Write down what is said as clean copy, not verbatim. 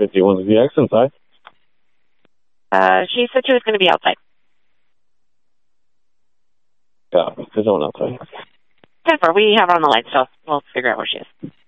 51ZX inside. She said she was going to be outside. Yeah, there's no one outside. 10-4, we have her on the line, so we'll figure out where she is.